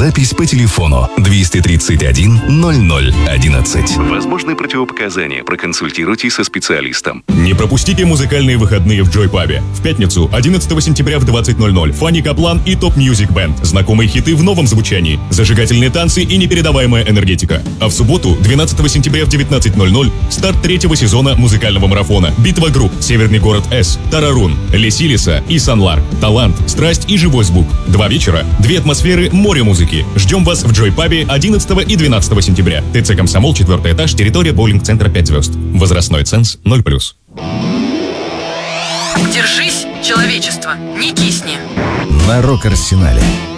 Запись по телефону 231 0011. Возможны противопоказания. Проконсультируйтесь со специалистом. Не пропустите музыкальные выходные в Joy Pub. В пятницу, 11 сентября в 20:00. Фанни Каплан и Топ Мьюзик Бэнд. Знакомые хиты в новом звучании. Зажигательные танцы и непередаваемая энергетика. А в субботу, 12 сентября в 19:00. Старт 3-го сезона музыкального марафона. Битва групп «Северный город С», «Тарарун», «Лесилиса» и «Санлар». Талант, страсть и живой звук. 2 вечера, 2 атмосферы, море музыки. Ждем вас в Joy Pub 11 и 12 сентября. ТЦ «Комсомол», 4 этаж, территория боулинг-центра 5 звезд. Возрастной ценз 0+. Держись, человечество, не кисни. На Рок-Арсенале.